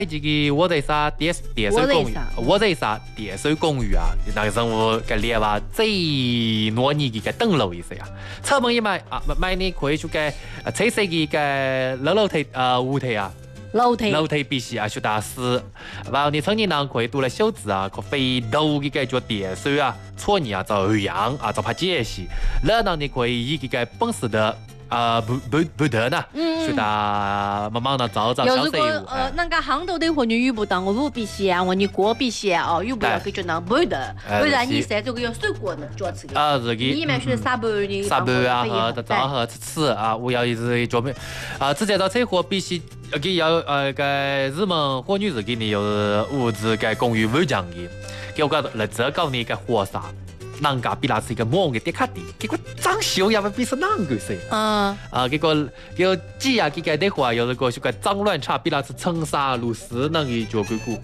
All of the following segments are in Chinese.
这个我在啥电水公寓，我在啥电水公寓啊？那个任务个列话最挪你个登楼一些啊，出门一买啊，买你可以去个测试个楼梯屋梯啊。楼梯必须啊，学大师。然后你曾经呢可以读了小字啊，可非头个叫电水啊，错你啊照样啊，照怕解析。然后你可以以个本事的。不得呢，学得慢慢的找小生物。 那个杭州的和你遇不到，我必须啊，我你过必须啊，哦，遇不到给就那不得，不然你现在这个要水果呢，就要吃的。 这个。 里面学撒白的。 撒白啊和枣和吃啊，我要一直做没直接到车祸必须给要个日本火女士给你有物质个公寓没奖的，给我搞来这搞你个活啥？人家比那是一个忙的点卡的，结果长修也不比是哪个噻？结果几啊，这个的话有那个是个脏乱差，比那是成沙路斯那个脚鬼股。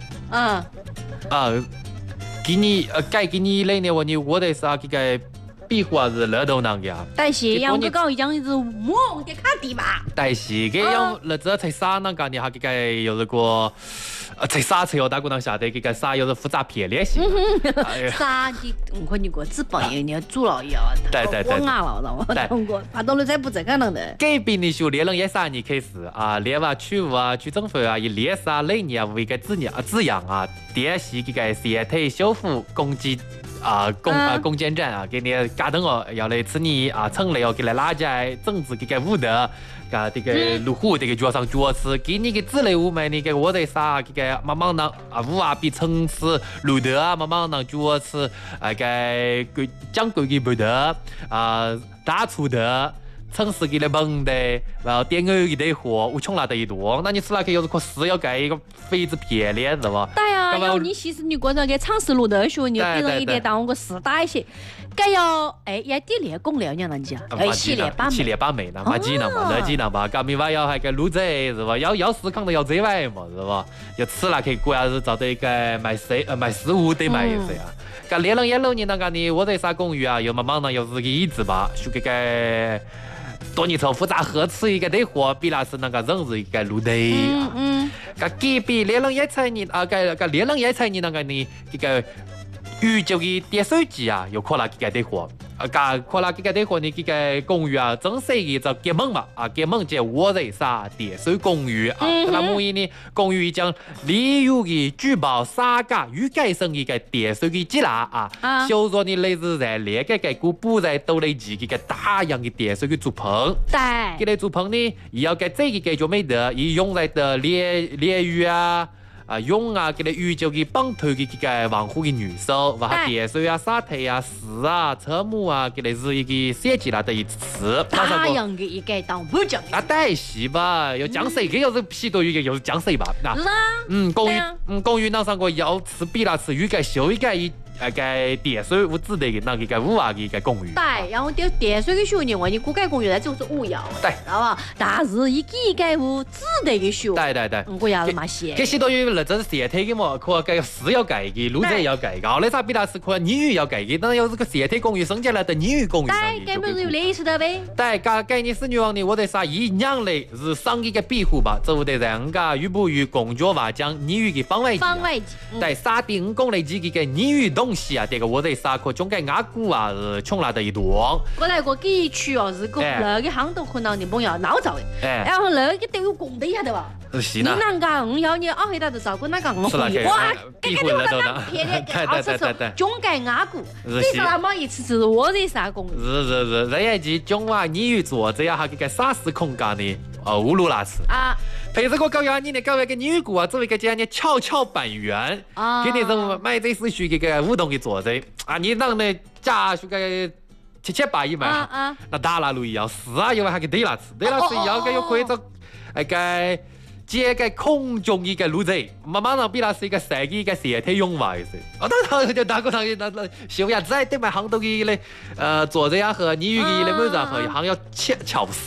给你给你那年我的啥这个壁画是那头那个啊？ 但是杨哥搞一样是忙的卡的嘛？ 但是给用那这才啥那个你还这个有那个。才刹车哦，大姑娘晓得，这个刹又是复杂偏联系。 刹你，我看你个纸棒也你要煮了要， 对， 我牙了，让我通过，怕到了再不这个能的。 改变你学练了也啥你开始啊，练完取物啊，去整回啊，一练啥累你啊，为个滋养啊，练习这个斜腿修复攻击。攻坚战啊，给你嘎登哦，要来吃你啊，称来哦，给来拉在整治这个武德，这个路虎这个脚上脚吃，给你个之类物买你个我在啥这个慢慢让武啊比城市路德啊，慢慢让脚吃个讲究的不得大粗的。城市给的笨的，然后点油给的货，我穷拿的一多，那你吃那个有时可是要盖一个肥子片脸是吧？ 对呀，然后你其实你过着给尝试路的学，你别人一点当我个试打一些，该要要点练功了，你讲讲，要洗练把妹， 那嘛技能嘛，那技能嘛，干明晚要还个路子是吧？要思康的要这玩嘛是吧？要吃那个果然是找到一个卖食物的卖意思呀。干练了也了你那个你我在啥公寓啊？又嘛忙呢又是个椅子吧，就这个。多年后复杂喝吃一个的货，比那是那个人是一个路的。隔壁练了也才你练了也才你那个你这个宇宙的电手机啊，又可那这个的货。可那这个的话，你这个公寓啊，真是一个结盟嘛结盟叫我在啥电水公寓啊，那么呢，公寓将例如的举报啥个预改成一个电水的积纳小说你类似在那个股补在都来几个大样的电水的竹棚， 对， 给来竹棚呢，要给这个就没得，以用来的鲢鱼啊。用给它宇宙的绑头的这个防护的女手，然后电水啊、沙腿啊、石啊、车木啊，给它是一个设计了的一次。 大样的一个当不讲。 带戏吧，要讲谁个又是皮多一个又是讲谁吧？公寓那上个要吃比那吃，预改修一改个电水物质的那个五万的一个公寓。 对，然后电水的学你话，你锅盖公寓呢就是五要。 对， 知道吧？但是一改物质的一个学。 对。 我要是嘛些。 这些都有那真是斜腿的嘛，可个是要盖的，路子要盖的，那啥比那是可泥鱼要盖的，当然有这个斜腿公寓升级了的泥鱼公寓。 对，根本就有类似的呗。 对，盖你是女王的，我在啥一样的是上一个庇护吧，走的人家与不与公脚话讲泥鱼的方位。对，沙丁公类几个泥鱼东西啊，这个我在啥可中间阿古啊是穷拿的一多。 我来过给一区哦，是个那个杭州可能你不要闹造的，然后那个都有公的晓得吧？ 是呢。 你那个要你回答就照顾那个哇，这个地方那偏的，好吃吃，中间阿古，这是那么一次是我的啥公？ 是，这一季中啊，你与做这样哈个啥时空间的乌鲁拉斯陪着我搞呀，你那搞一个女股啊，作为一个这样的跷板员给你怎买这是属这个舞动的做的你让那假属个700-800嘛那打那路要是因为还给对那次要个有可以做个这个空中一个路子，慢慢的比那是一个设计一个斜腿用法的是。当然就大个那修呀，在对面杭州的嘞，做这样和你与的没然后还要巧思。